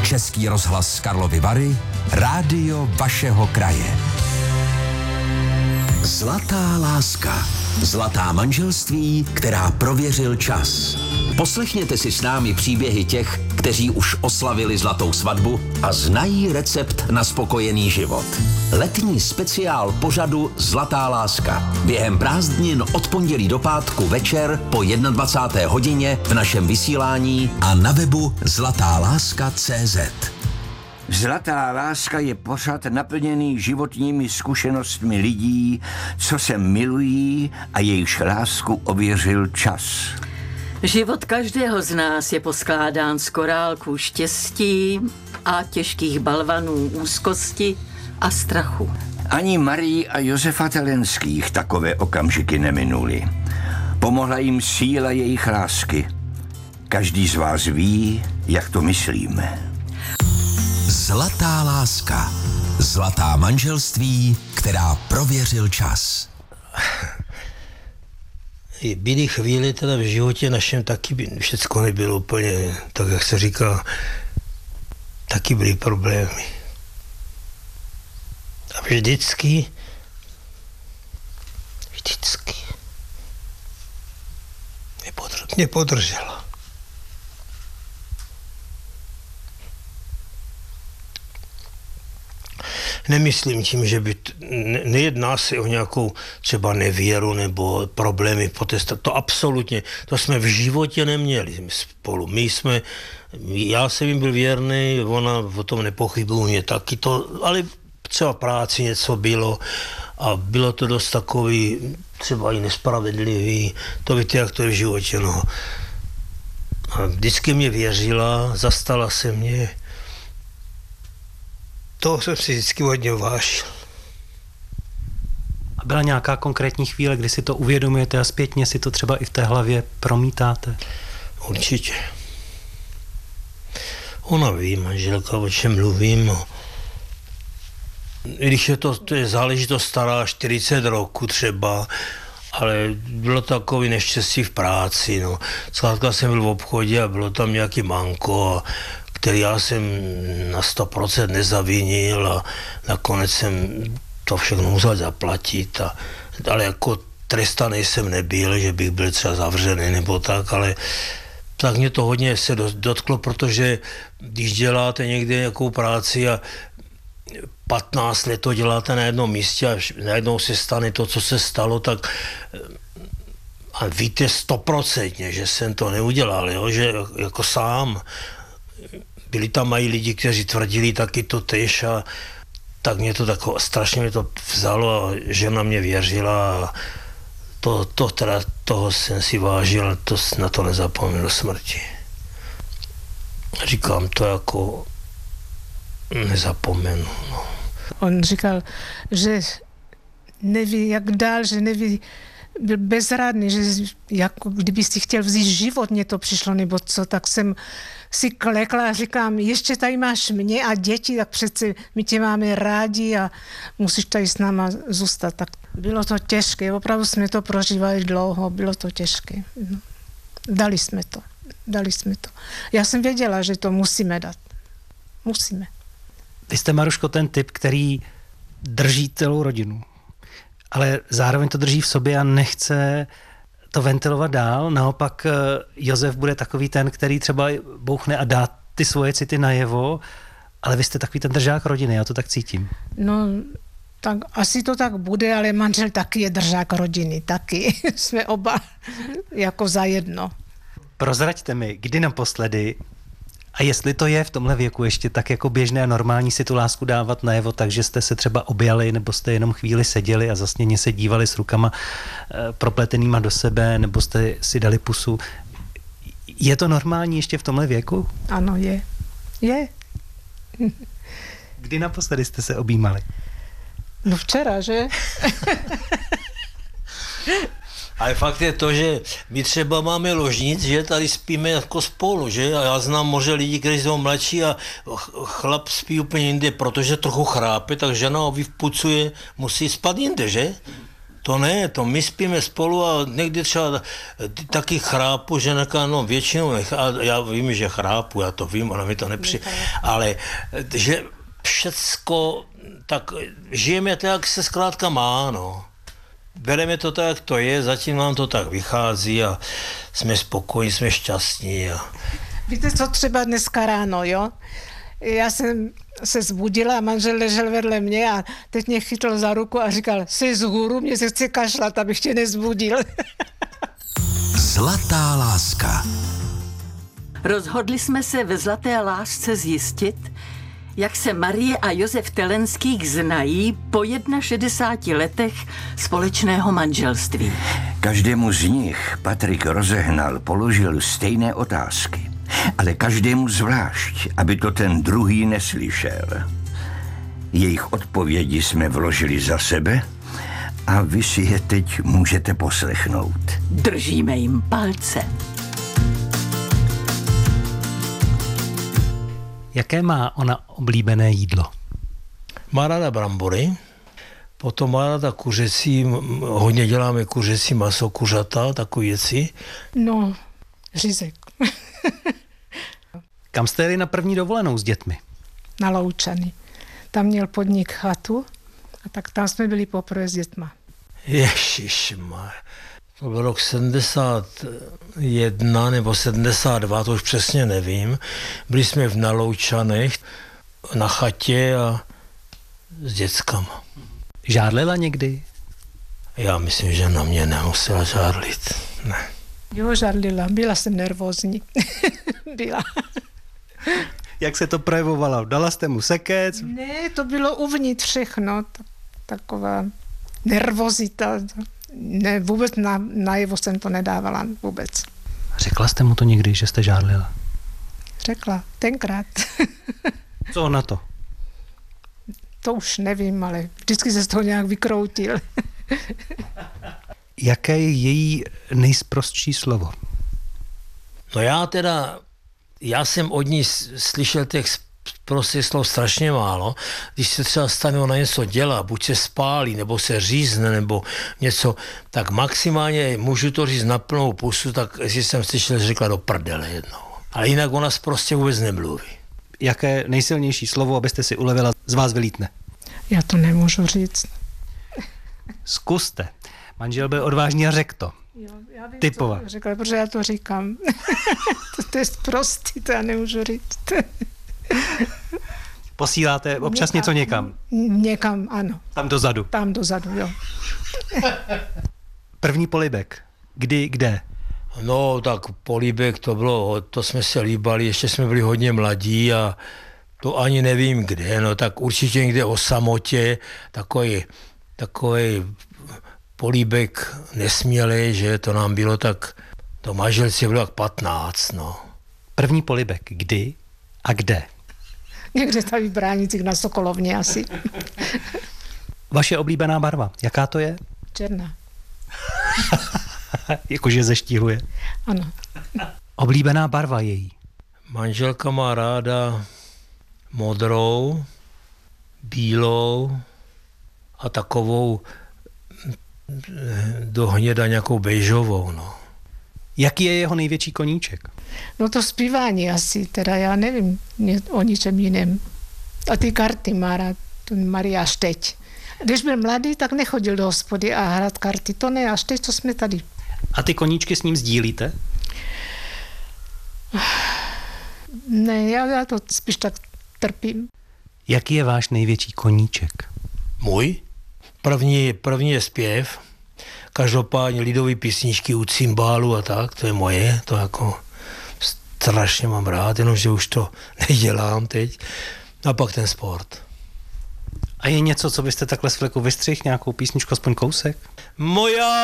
Český rozhlas Karlovy Vary, rádio vašeho kraje. Zlatá láska. Zlatá manželství, která prověřil čas. Poslechněte si s námi příběhy těch, kteří už oslavili zlatou svatbu a znají recept na spokojený život. Letní speciál pořadu Zlatá láska. Během prázdnin od pondělí do pátku večer po 21. hodině v našem vysílání a na webu zlatáláska.cz. Zlatá láska je pořad naplněný životními zkušenostmi lidí, co se milují a jejichž lásku ověřil čas. Život každého z nás je poskládán z korálků štěstí a těžkých balvanů úzkosti a strachu. Ani Marii a Josefa Telenských takové okamžiky neminuli. Pomohla jim síla jejich lásky. Každý z vás ví, jak to myslíme. Zlatá láska. Zlatá manželství, která prověřil čas. Byly chvíle teda v životě našem taky všecko nebylo úplně, tak jak se říká, taky byly problémy. A vždycky mě podržela. Nemyslím tím, že by nejedná se o nějakou třeba nevěru nebo problémy protestat. To absolutně, to jsme v životě neměli spolu. Já jsem jim byl věrný, ona o tom nepochybuji, mě taky to, ale třeba v práci něco bylo a bylo to dost takový, třeba i nespravedlivý, to víte, jak to je v životě, no. A vždycky mě věřila, zastala se mě. To jsem si vždycky hodně vážil. A byla nějaká konkrétní chvíle, kdy si to uvědomujete a zpětně si to třeba i v té hlavě promítáte? Určitě. Ona ví, manželka, o čem mluvím. I když je to je záležitost stará 40 roku třeba, ale bylo takový neštěstí v práci. No. Zkrátka jsem byl v obchodě a bylo tam nějaký manko, který já jsem na 100% nezavinil a nakonec jsem to všechno musel zaplatit. Ale jako trestaný jsem nebyl, že bych byl třeba zavřený nebo tak, ale tak mě to hodně se dotklo, protože když děláte někde nějakou práci a 15 let to děláte na jednom místě a najednou se stane to, co se stalo, tak a víte 100%, že jsem to neudělal, jo? Že jako sám. Byli tam mají lidi, kteří tvrdili taky to též a tak mě to tako, strašně mě to vzalo a žena mě věřila a toho jsem si vážil, na to nezapomněl do smrti. Říkám to jako nezapomenu. No. On říkal, že neví, jak dál, že neví, byl bezradný, že jako kdyby si chtěl vzít život, mně to přišlo, nebo co, tak jsem si klekla a říkám, ještě tady máš mě a děti, tak přece my tě máme rádi a musíš tady s náma zůstat. Tak bylo to těžké, opravdu jsme to prožívali dlouho, bylo to těžké. Dali jsme to. Já jsem věděla, že to musíme dát. Musíme. Vy jste, Maruško, ten typ, který drží celou rodinu, ale zároveň to drží v sobě a nechce to ventilovat dál. Naopak Josef bude takový ten, který třeba bouchne a dá ty svoje city najevo, ale vy jste takový ten držák rodiny, já to tak cítím. No, tak asi to tak bude, ale manžel taky je držák rodiny, taky. Jsme oba jako zajedno. Prozraďte mi, kdy naposledy a jestli to je v tomhle věku ještě tak jako běžné a normální si tu lásku dávat najevo, takže jste se třeba objali, nebo jste jenom chvíli seděli a zasněně se dívali s rukama propletenýma do sebe, nebo jste si dali pusu. Je to normální ještě v tomhle věku? Ano, je. Kdy naposledy jste se objímali? No včera, že? Ale fakt je to, že my třeba máme ložnic, že tady spíme jako spolu, že? A já znám možná lidi, kteří jsou mladší a chlap spí úplně jinde, protože trochu chrápe, tak žena ho vyvpucuje, musí spát jinde, že? To ne, to my spíme spolu a někdy třeba taky chrápu, že no většinou já vím, že chrápu, já to vím, ona mi to ale že všecko, tak žijeme tak, jak se zkrátka má, no. Bereme to tak, jak to je, zatím nám to tak vychází a jsme spokojení, jsme šťastní. Víte, co třeba dneska ráno, jo? Já jsem se zbudila a manžel ležel vedle mě a teď mě chytl za ruku a říkal, jsi vzhůru, mě se chce kašlat, abych tě nezbudil. Zlatá láska. Rozhodli jsme se ve Zlaté lásce zjistit, jak se Marie a Josef Telenských znají po 61 letech společného manželství. Každému z nich Patrik rozehnal, položil stejné otázky, ale každému zvlášť, aby to ten druhý neslyšel. Jejich odpovědi jsme vložili za sebe a vy si je teď můžete poslechnout. Držíme jim palce. Jaké má ona oblíbené jídlo? Má ráda brambory, potom má ráda kuřecí, hodně děláme kuřecí maso, kuřata, takové věci. No, řízek. Kam jste jeli na první dovolenou s dětmi? Na Loučany. Tam měl podnik chatu a tak tam jsme byli poprvé s dětma. Ježišmar. To byl rok 71 nebo 72, to už přesně nevím. Byli jsme v Naloučanech na chatě a s dětskama. Žárlila někdy? Já myslím, že na mě nemusela žárlit. Ne. Jo, žárlila. Byla jsem nervózní. Byla. Jak se to projevovalo? Dala jste mu sekec? Ne, to bylo uvnitř všechno. Taková nervozita. Ne, vůbec najevo jsem to nedávala. Vůbec. Řekla jste mu to někdy, že jste žárlila? Řekla. Tenkrát. Co on na to? To už nevím, ale vždycky se z toho nějak vykroutil. Jaké je její nejsprostší slovo? No já jsem od ní slyšel těch prostých slov strašně málo. Když se třeba stane, na něco dělá, buď se spálí, nebo se řízne, nebo něco, tak maximálně můžu to říct na plnou pusu, tak jestli jsem slyšel, že řekla do prdele jednou. Ale jinak ona prostě vůbec nemluví. Jaké nejsilnější slovo, abyste si ulevila, z vás vylítne? Já to nemůžu říct. Zkuste. Manžel byl odvážný a řekl to. Jo, já vím, Typova. co řekla, protože já to říkám. to je prostý, to já nemůžu říct. Posíláte občas něco někam? Někam, ano. Tam dozadu? Tam dozadu, jo. První polibek. Kdy, kde? No, tak políbek to jsme se líbali, ještě jsme byli hodně mladí a to ani nevím kde, no tak určitě někde o samotě, takový políbek nesmělý, že to nám bylo tak, to manželství bylo tak 15, no. První polibek. Kdy a kde? Někde tady v Bránicích na Sokolovně asi. Vaše oblíbená barva. Jaká to je? Černá. Jakože zeštihuje. Ano. Oblíbená barva její. Manželka má ráda modrou, bílou a takovou do hněda nějakou bejžovou, no. Jaký je jeho největší koníček? No to zpívání asi, teda já nevím o ničem jiném. A ty karty má rád, Maria až teď. Když byl mladý, tak nechodil do hospody a hrát karty, to ne, až teď, co jsme tady. A ty koníčky s ním sdílíte? Ne, já to spíš tak trpím. Jaký je váš největší koníček? Můj? První je zpěv, každopádně lidové písničky u cymbálu a tak, to je moje, to jako strašně mám rád, jenomže už to nedělám teď. A pak ten sport. A je něco, co byste takhle z fleku vystřihl, nějakou písničku, aspoň kousek? Moja